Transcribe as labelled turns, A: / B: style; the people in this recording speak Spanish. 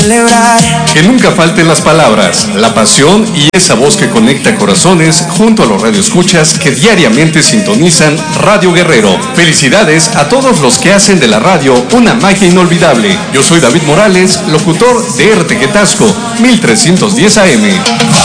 A: Que nunca falten las palabras, la pasión y esa voz que conecta corazones junto a los radioescuchas que diariamente sintonizan Radio Guerrero. Felicidades a todos los que hacen de la radio una magia inolvidable. Yo soy David Morales, locutor de RTG Tasco, 1310 AM.